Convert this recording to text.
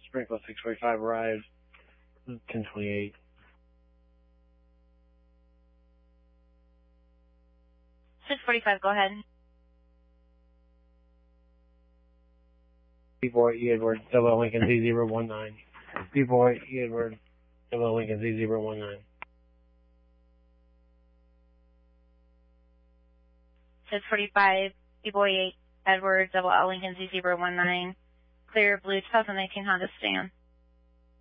Springfield 645 arrived 1028. Go ahead. B-Boy E. Edward, Double Lincoln Z019. B-Boy E. Edward, Double Lincoln Z019. 645, B-Boy 8, Edward, Double L Lincoln Z019. Clear blue 2019 Honda Stan.